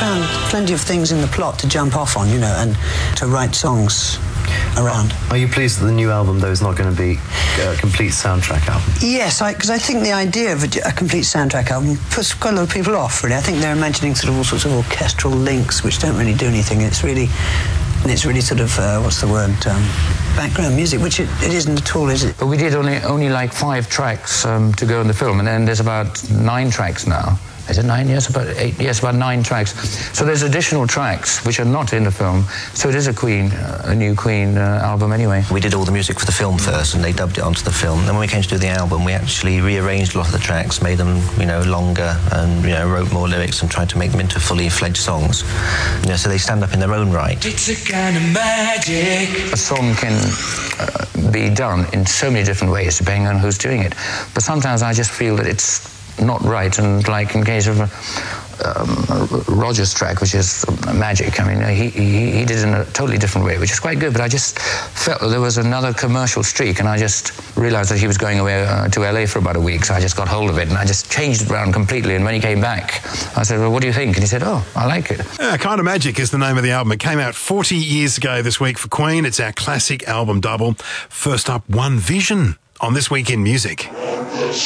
found plenty of things in the plot to jump off on, you know, and to write songs around. Are you pleased that the new album, though, is not going to be a complete soundtrack album? Yes, because I think the idea of a complete soundtrack album puts quite a lot of people off, really. I think they're imagining sort of all sorts of orchestral links which don't really do anything. It's really sort of, what's the word, background music, which it isn't at all, is it? But we did only like 5 tracks to go in the film, and then there's about 9 tracks now. Is it 9? Yes, about 8. Yes, about 9 tracks. So there's additional tracks which are not in the film. So it is a new Queen album anyway. We did all the music for the film first, and they dubbed it onto the film. Then when we came to do the album, we actually rearranged a lot of the tracks, made them, you know, longer, and wrote more lyrics and tried to make them into fully fledged songs. You know, so they stand up in their own right. It's a kind of magic. A song can be done in so many different ways depending on who's doing it. But sometimes I just feel that it's not right, and like in case of Roger's track, which is Magic, I mean, he did it in a totally different way, which is quite good, but I just felt that there was another commercial streak, and I just realised that he was going away to LA for about a week, so I just got hold of it, and I just changed it around completely, and when he came back, I said, well, what do you think? And he said, oh, I like it. Kind of Magic is the name of the album. It came out 40 years ago this week for Queen. It's our classic album double. First up, One Vision on This Week in Music.